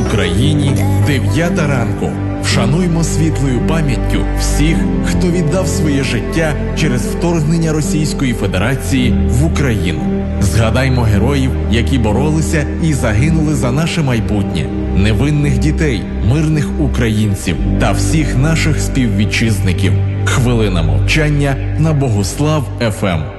Україні 9 ранку. Вшануймо світлою пам'яттю всіх, хто віддав своє життя через вторгнення Російської Федерації в Україну. Згадаймо героїв, які боролися і загинули за наше майбутнє, невинних дітей, мирних українців та всіх наших співвітчизників. Хвилина мовчання на Богуслав ФМ.